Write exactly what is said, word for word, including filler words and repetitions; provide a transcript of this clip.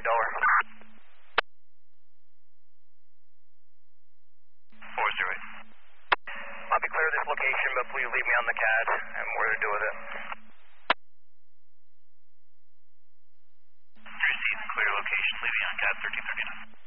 Delaware. four zero eight. I'll be clear of this location, but please leave me on the C A D and where to do with it. Received, clear location, leaving on C A D thirteen thirty-nine.